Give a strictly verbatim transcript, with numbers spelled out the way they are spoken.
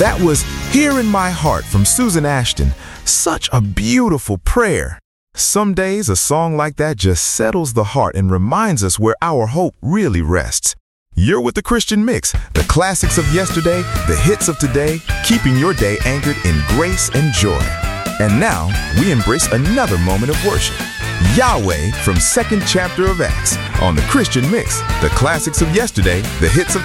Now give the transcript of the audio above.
That was Here in My Heart from Susan Ashton. Such a beautiful prayer. Some days a song like that just settles the heart and reminds us where our hope really rests. You're with the Christian Mix, the classics of yesterday, the hits of today, keeping your day anchored in grace and joy. And now we embrace another moment of worship. Yahweh from second chapter of Acts on the Christian Mix, the classics of yesterday, the hits of